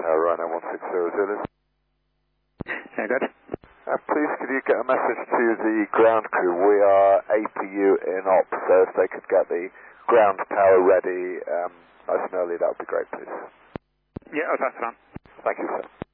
Rhino 160 Zulu. Yeah, good. Please could you get a message to the ground crew? We are APU in ops, so if they could get the ground power ready nice and early, that would be great, please. Yeah, I'll pass it on. Thank you, sir.